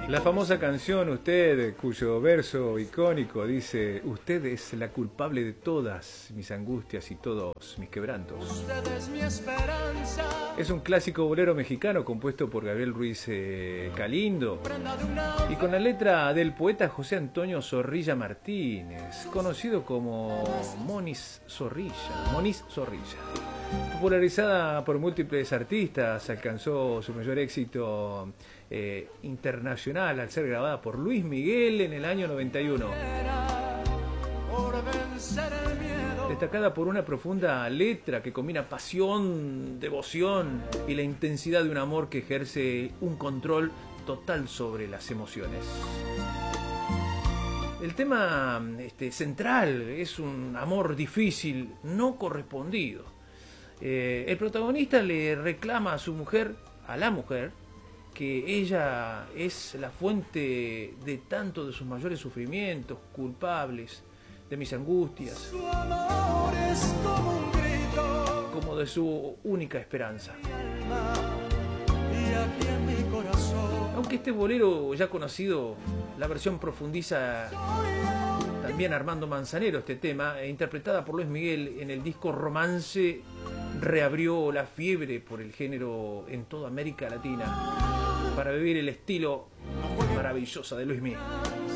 La famosa canción Usted, cuyo verso icónico dice: usted es la culpable de todas mis angustias y todos mis quebrantos. Usted es mi esperanza. Es un clásico bolero mexicano compuesto por Gabriel Ruiz Galindo y con la letra del poeta José Antonio Zorrilla Martínez, conocido como Monis Zorrilla. Popularizada por múltiples artistas, alcanzó su mayor éxito internacional al ser grabada por Luis Miguel en el año 91. Destacada por una profunda letra que combina pasión, devoción y la intensidad de un amor que ejerce un control total sobre las emociones. El tema central es un amor difícil, no correspondido. El protagonista le reclama a su mujer, a la mujer, que ella es la fuente de tanto de sus mayores sufrimientos, culpables de mis angustias, Su amor es como un grito, como de su única esperanza. y aquí en mi corazón. Aunque este bolero ya conocido, la versión profundiza también Armando Manzanero este tema, interpretada por Luis Miguel en el disco Romance, reabrió la fiebre por el género en toda América Latina para vivir el estilo maravilloso de Luis Miguel.